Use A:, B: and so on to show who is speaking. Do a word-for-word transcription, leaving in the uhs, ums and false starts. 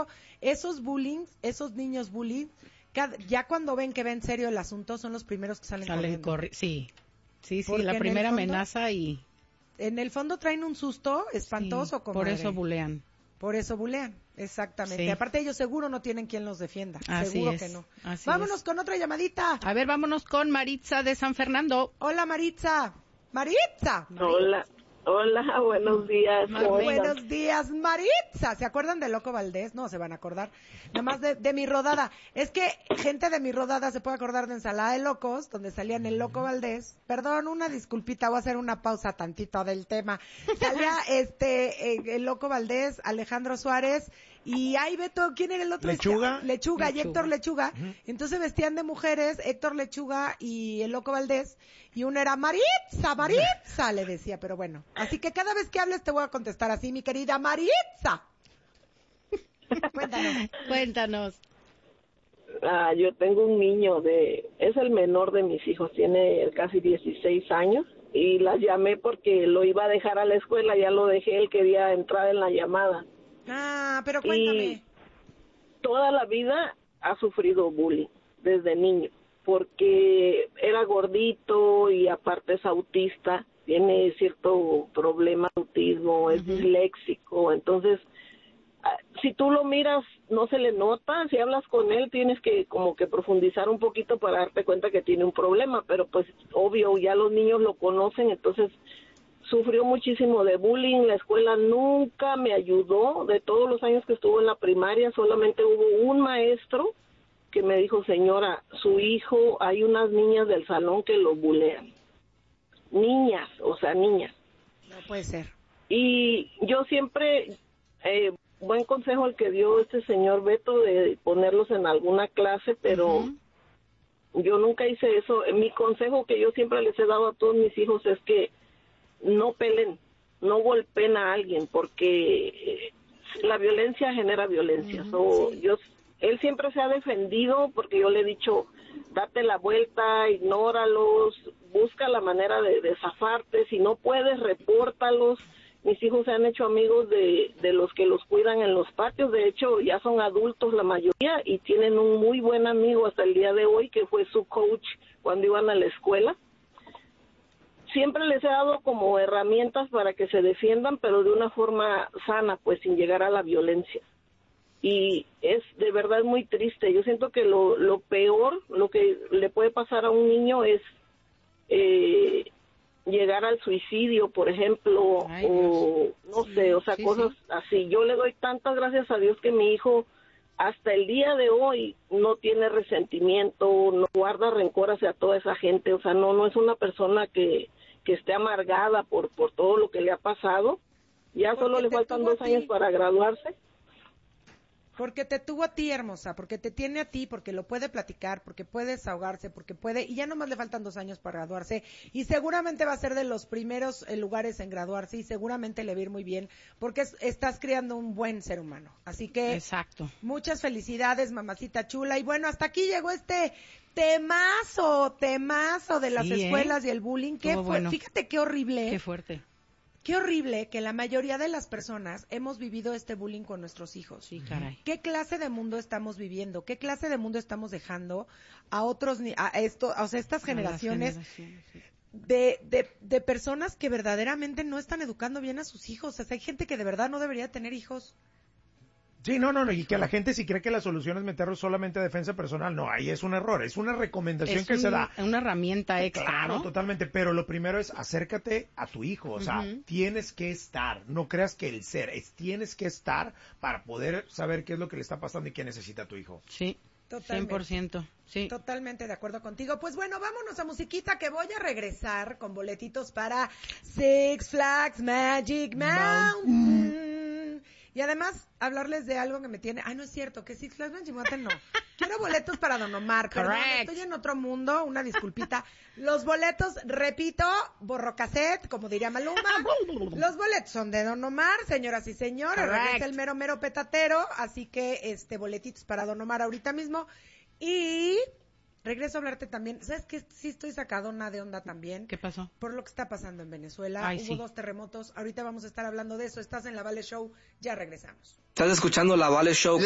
A: eso, esos bullying, esos niños bullying, cada, ya cuando ven que ven serio el asunto, son los primeros que salen
B: Sale
A: corriendo.
B: corri- sí, sí, sí,
A: Porque
B: la
A: en
B: primera
A: el fondo-
B: amenaza y...
A: En el fondo traen un susto espantoso,
B: sí,
A: comadre.
B: por eso bulean.
A: Por eso bulean, exactamente.
B: Sí.
A: Aparte ellos seguro no tienen quien los defienda.
B: Así
A: seguro
B: es,
A: que no.
B: así
A: Vámonos
B: es.
A: con otra llamadita.
B: A ver, vámonos con Maritza de San Fernando.
A: Hola, Maritza. Maritza.
C: Hola, hola, buenos días.
A: Muy
C: ¿Cómo
A: buenos
C: están?
A: días, Maritza. ¿Se acuerdan de Loco Valdés? No, se van a acordar. Nada más de, de mi rodada. Es que gente de mi rodada se puede acordar de Ensalada de Locos, donde salían el Loco Valdés. Perdón, una disculpita, voy a hacer una pausa tantito del tema. Salía este, eh, el Loco Valdés, Alejandro Suárez, y ahí Beto, ¿quién era el otro?
D: Lechuga.
A: Lechuga, y
B: Lechuga.
A: Héctor Lechuga. Uh-huh. Entonces vestían de mujeres, Héctor Lechuga y el Loco Valdés, y uno era Maritza, Maritza, le decía, pero bueno. Así que cada vez que hables te voy a contestar así, mi querida Maritza. Cuéntanos.
B: Cuéntanos.
C: Ah, yo tengo un niño de, es el menor de mis hijos, tiene casi dieciséis años y la llamé porque lo iba a dejar a la escuela, ya lo dejé, él quería entrar en la llamada.
A: Ah, pero cuéntame.
C: Y toda la vida ha sufrido bullying desde niño, porque era gordito y aparte es autista, tiene cierto problema de autismo, es uh-huh. disléxico, entonces si tú lo miras no se le nota, si hablas con él tienes que como que profundizar un poquito para darte cuenta que tiene un problema, pero pues obvio ya los niños lo conocen, entonces sufrió muchísimo de bullying, la escuela nunca me ayudó, de todos los años que estuvo en la primaria solamente hubo un maestro que me dijo, señora, su hijo, hay unas niñas del salón que lo bulean, niñas, o sea, niñas.
A: No puede ser.
C: Y yo siempre, eh, buen consejo el que dio este señor Beto de ponerlos en alguna clase, pero uh-huh. yo nunca hice eso. Mi consejo que yo siempre les he dado a todos mis hijos es que no peleen, no golpeen a alguien, porque la violencia genera violencia. Uh-huh, so, sí. yo, él siempre se ha defendido porque yo le he dicho, date la vuelta, ignóralos, busca la manera de, de zafarte, si no puedes, repórtalos. Mis hijos se han hecho amigos de, de los que los cuidan en los patios, de hecho ya son adultos la mayoría y tienen un muy buen amigo hasta el día de hoy que fue su coach cuando iban a la escuela. Siempre les he dado como herramientas para que se defiendan, pero de una forma sana, pues sin llegar a la violencia. Y es de verdad muy triste. Yo siento que lo, lo peor, lo que le puede pasar a un niño es eh, llegar al suicidio, por ejemplo, Ay, o no sí, sé, o sea, sí, cosas sí. así. Yo le doy tantas gracias a Dios que mi hijo hasta el día de hoy no tiene resentimiento, no guarda rencor hacia toda esa gente, o sea, no no es una persona que, que esté amargada por por todo lo que le ha pasado. Ya solo le faltan dos años para graduarse.
A: Porque te tuvo a ti, hermosa, porque te tiene a ti, porque lo puede platicar, porque puede desahogarse, porque puede, y ya nomás le faltan dos años para graduarse, y seguramente va a ser de los primeros eh, lugares en graduarse, y seguramente le va a ir muy bien, porque es, estás creando un buen ser humano. Así que,
B: exacto.
A: Muchas felicidades, mamacita chula, y bueno, hasta aquí llegó este temazo, temazo de las
B: sí,
A: escuelas
B: ¿eh?
A: y el bullying. Qué fue,
B: bueno.
A: Fíjate qué horrible.
B: Qué fuerte.
A: Qué horrible que la mayoría de las personas hemos vivido este bullying con nuestros hijos.
B: Sí, caray.
A: ¿Qué clase de mundo estamos viviendo? ¿Qué clase de mundo estamos dejando a otros, a esto, o sea, estas generaciones, generaciones sí. de, de, de personas que verdaderamente no están educando bien a sus hijos? O sea, hay gente que de verdad no debería tener hijos.
D: Sí, no, no, no, y que la gente si cree que la solución es meterlos solamente a defensa personal, no, ahí es un error, es una recomendación
B: es
D: que
B: un,
D: se da.
B: una herramienta extra,
D: Claro,
B: ¿no?
D: totalmente, pero lo primero es acércate a tu hijo, o sea, uh-huh. tienes que estar, no creas que el ser, es tienes que estar para poder saber qué es lo que le está pasando y qué necesita tu hijo.
B: Sí. Totalmente. cien por ciento, sí.
A: Totalmente de acuerdo contigo. Pues bueno, vámonos a musiquita que voy a regresar con boletitos para Six Flags Magic Mountain. Mountain. Y además, hablarles de algo que me tiene... Ah, no es cierto, que Six Flags Magic Mountain no. Quiero boletos para Don Omar. Perdón, estoy en otro mundo, una disculpita. Los boletos, repito, borrocassette, como diría Maluma. Los boletos son de Don Omar, señoras y señores. Regresa el mero mero petatero. Así que, este, boletitos para Don Omar ahorita mismo. Y... regreso a hablarte también. ¿Sabes qué? Sí estoy sacadona de onda también.
B: ¿Qué pasó?
A: Por lo que está pasando en Venezuela.
B: Ay,
A: Hubo
B: sí.
A: dos terremotos. Ahorita vamos a estar hablando de eso. Estás en la Vale Show. Ya regresamos.
E: Estás escuchando la Vale Show.